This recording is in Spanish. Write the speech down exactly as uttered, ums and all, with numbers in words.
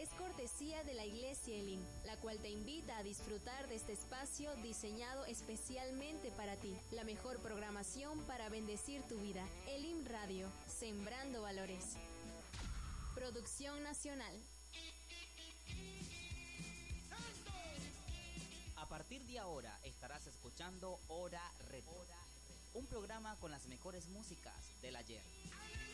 es cortesía de la Iglesia Elim, la cual te invita a disfrutar de este espacio diseñado especialmente para ti. La mejor programación para bendecir tu vida. Elim Radio, sembrando valores. Producción nacional. A partir de ahora estarás escuchando Hora Retro, un programa con las mejores músicas del ayer.